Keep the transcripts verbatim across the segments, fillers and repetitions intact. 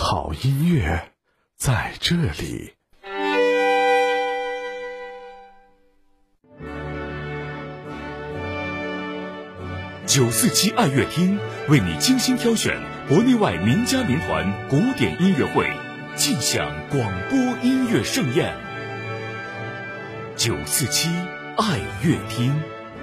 好音乐在这里。九四七爱乐厅为你精心挑选国内外名家名团古典音乐会，尽享广播音乐盛宴。九四七爱乐厅。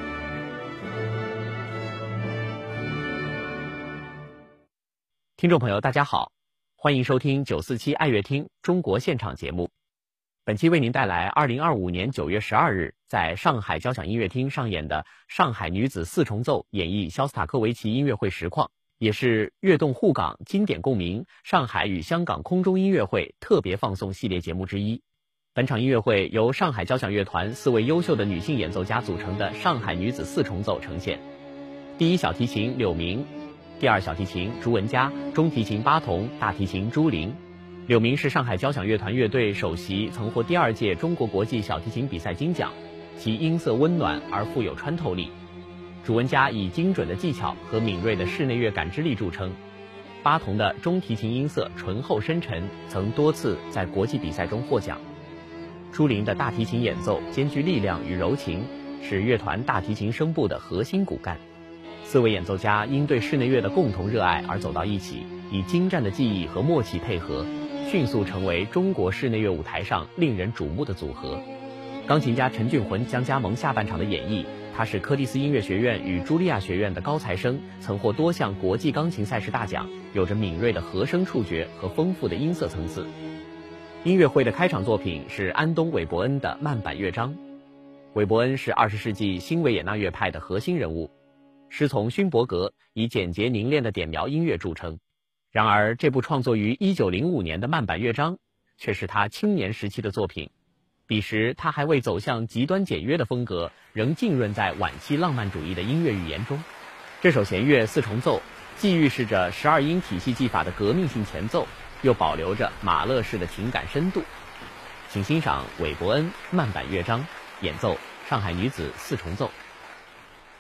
听众朋友大家好，欢迎收听九四七爱乐厅中国现场节目。本期为您带来二零二五年九月十二日在上海交响音乐厅上演的上海女子四重奏演绎肖斯塔科维奇音乐会实况，也是悦动沪港经典共鸣上海与香港空中音乐会特别放送系列节目之一。本场音乐会由上海交响乐团四位优秀的女性演奏家组成的上海女子四重奏呈现。第一小提琴柳明，第二小提琴朱文佳，中提琴巴童，大提琴朱琳。柳明是上海交响乐团乐队首席，曾获第二届中国国际小提琴比赛金奖，其音色温暖而富有穿透力。朱文佳以精准的技巧和敏锐的室内乐感知力著称。巴童的中提琴音色醇厚深沉，曾多次在国际比赛中获奖。朱琳的大提琴演奏兼具力量与柔情，是乐团大提琴声部的核心骨干。四位演奏家因对室内乐的共同热爱而走到一起，以精湛的技艺和默契配合，迅速成为中国室内乐舞台上令人瞩目的组合。钢琴家陈俊浑将加盟下半场的演绎，他是柯蒂斯音乐学院与茱莉亚学院的高材生，曾获多项国际钢琴赛事大奖，有着敏锐的和声触觉和丰富的音色层次。音乐会的开场作品是安东·韦伯恩的慢板乐章。韦伯恩是二十世纪新维也纳乐派的核心人物，师从勋伯格，以简洁凝练的点描音乐著称。然而这部创作于一九零五年的慢板乐章却是他青年时期的作品，彼时他还未走向极端简约的风格，仍浸润在晚期浪漫主义的音乐语言中。这首弦乐四重奏既预示着十二音体系技法的革命性前奏，又保留着马勒式的情感深度。请欣赏韦伯恩慢板乐章，演奏上海女子四重奏。